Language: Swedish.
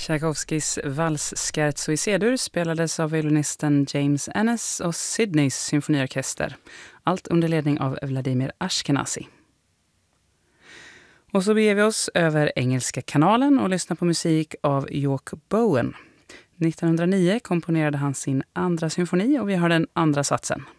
Tchaikovskys vals Scherzo i C-dur spelades av violinisten James Ennis och Sydneys symfoniorkester. Allt under ledning av Vladimir Ashkenazy. Och så beger vi oss över Engelska kanalen och lyssnar på musik av York Bowen. 1909 komponerade han sin andra symfoni och vi har den andra satsen.